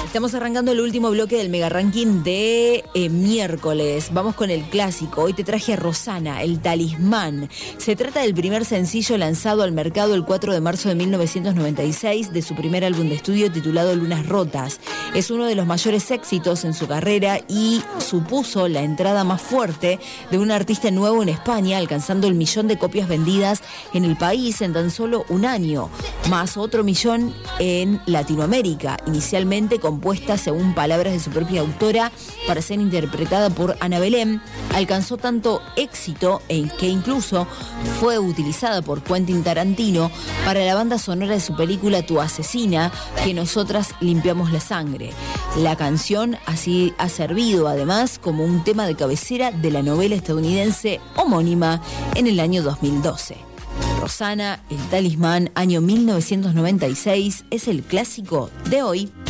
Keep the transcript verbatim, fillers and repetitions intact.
Estamos arrancando el último bloque del Mega Ranking de eh, miércoles. Vamos con el clásico. Hoy te traje a Rosana, El Talismán. Se trata del primer sencillo lanzado al mercado el cuatro de marzo de mil novecientos noventa y seis de su primer álbum de estudio titulado Lunas Rotas. Es uno de los mayores éxitos en su carrera y supuso la entrada más fuerte de un artista nuevo en España, alcanzando el millón de copias vendidas en el país en tan solo un año, más otro millón en Latinoamérica, inicialmente con compuesta, según palabras de su propia autora, para ser interpretada por Ana Belén. Alcanzó tanto éxito en que incluso fue utilizada por Quentin Tarantino para la banda sonora de su película Tu asesina, que nosotras limpiamos la sangre. La canción así ha servido además como un tema de cabecera de la novela estadounidense homónima en el año dos mil doce. Rosana, El Talismán, año mil novecientos noventa y seis, es el clásico de hoy.